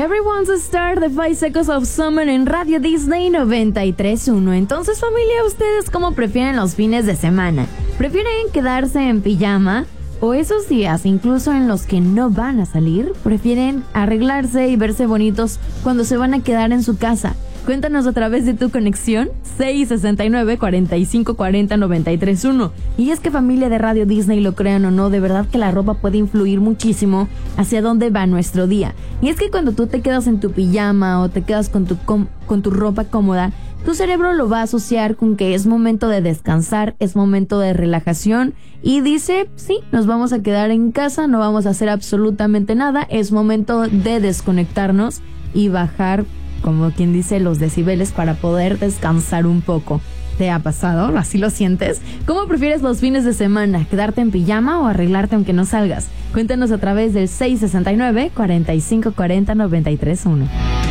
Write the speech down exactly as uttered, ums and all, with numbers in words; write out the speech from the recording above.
Everyone's a Star de Five Seconds of Summer en Radio Disney noventa y tres punto uno. Entonces, familia, ¿ustedes cómo prefieren los fines de semana? ¿Prefieren quedarse en pijama? ¿O esos días, incluso en los que no van a salir, prefieren arreglarse y verse bonitos cuando se van a quedar en su casa? Cuéntanos a través de tu conexión seis sesenta y nueve, cuarenta y cinco cuarenta, noventa y tres uno. Y es que, familia de Radio Disney, lo crean o no, de verdad que la ropa puede influir muchísimo hacia dónde va nuestro día. Y es que cuando tú te quedas en tu pijama o te quedas con tu, com- con tu ropa cómoda, tu cerebro lo va a asociar con que es momento de descansar, es momento de relajación y dice, sí, nos vamos a quedar en casa, no vamos a hacer absolutamente nada, es momento de desconectarnos y bajar, como quien dice, los decibeles para poder descansar un poco. ¿Te ha pasado? ¿Así lo sientes? ¿Cómo prefieres los fines de semana? ¿Quedarte en pijama o arreglarte aunque no salgas? Cuéntanos a través del seis sesenta y nueve, cuarenta y cinco cuarenta, noventa y tres uno.